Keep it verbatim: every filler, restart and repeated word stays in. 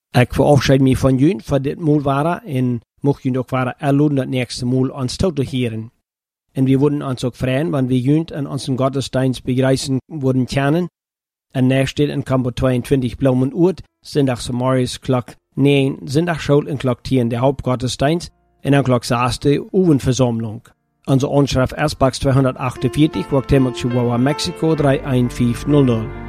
Ik verabschied me van jullie voor dit moel waren en mocht jullie ook waren erloden dat nächste moel ons toe te heren. En we worden ons ook vrijen, want we jullie aan onze Gottesdienst begrijzen worden kennen. En daar steht in Kampo tweeëntwintig Bloemen Oert, zondags morgens klok negen, zondag school en klok tien de Hauptgottesdienst en dan klok zes de Oevenversammlung. Onze Anschrift Ersbachs tweehonderdachtenzwanzig, Guatemala, Chihuahua, Mexico drei eins fünf null null.